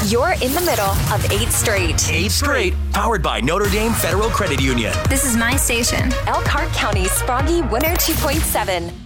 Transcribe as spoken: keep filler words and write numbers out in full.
You're in the middle of eight Straight. eight Straight, powered by Notre Dame Federal Credit Union. This is my station. Elkhart County's Sproggy one oh two point seven.